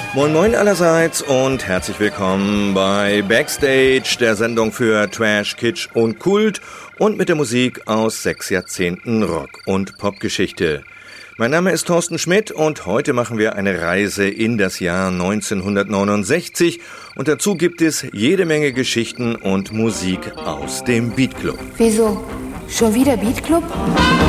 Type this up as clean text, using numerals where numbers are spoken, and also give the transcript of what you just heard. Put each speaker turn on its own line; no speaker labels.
Moin Moin allerseits und herzlich willkommen bei Backstage, der Sendung für Trash, Kitsch und Kult und mit der Musik aus 6 Jahrzehnten Rock- und Popgeschichte. Mein Name ist Thorsten Schmidt und heute machen wir eine Reise in das Jahr 1969 und dazu gibt es jede Menge Geschichten und Musik aus dem Beat Club.
Wieso? Schon wieder Beat Club?